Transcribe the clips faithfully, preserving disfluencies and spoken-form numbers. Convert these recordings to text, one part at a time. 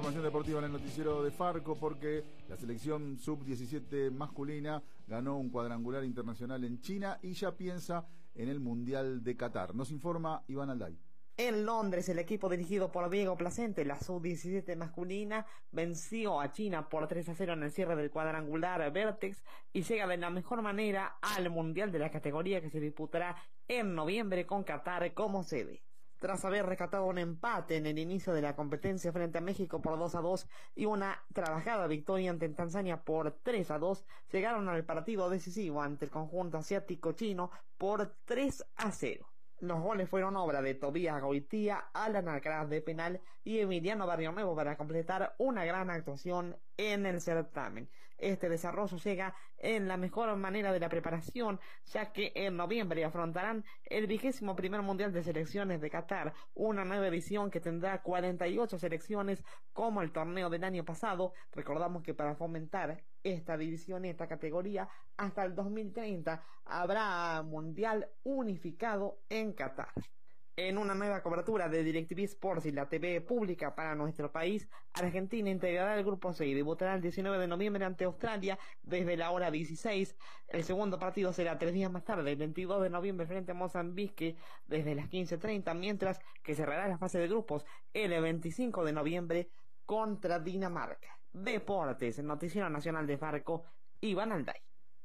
información deportiva en el noticiero de Farco, porque la selección sub diecisiete masculina ganó un cuadrangular internacional en China y ya piensa en el Mundial de Qatar. Nos informa Iván Alday. En Londres, el equipo dirigido por Diego Placente, la sub diecisiete masculina, venció a China por tres a cero en el cierre del cuadrangular Vertex y llega de la mejor manera al Mundial de la categoría, que se disputará en noviembre con Qatar como sede. Tras haber rescatado un empate en el inicio de la competencia frente a México por dos a dos y una trabajada victoria ante Tanzania por tres a dos, llegaron al partido decisivo ante el conjunto asiático chino por tres a cero. Los goles fueron obra de Tobías Goitia, Alan Alcaraz de penal y Emiliano Barrionuevo para completar una gran actuación en el certamen. Este desarrollo llega en la mejor manera de la preparación, ya que en noviembre afrontarán el vigésimo primer Mundial de Selecciones de Qatar, una nueva edición que tendrá cuarenta y ocho selecciones como el torneo del año pasado. Recordamos que para fomentar esta división y esta categoría, hasta el dos mil treinta habrá Mundial unificado en Qatar. En una nueva cobertura de DirecTV Sports y la T V pública para nuestro país, Argentina integrará el grupo C y debutará el diecinueve de noviembre ante Australia desde la hora dieciséis. El segundo partido será tres días más tarde, el veintidós de noviembre, frente a Mozambique desde las quince treinta, mientras que cerrará la fase de grupos el veinticinco de noviembre contra Dinamarca. Deportes, Noticiero Nacional de Farco, Iván Alday.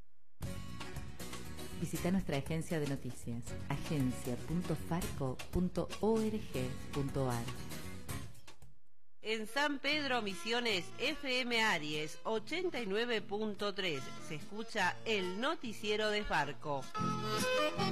Visita nuestra agencia de noticias, agencia punto farco punto org punto ar. En San Pedro Misiones, F M Aries ochenta y nueve punto tres, se escucha el noticiero de Farco.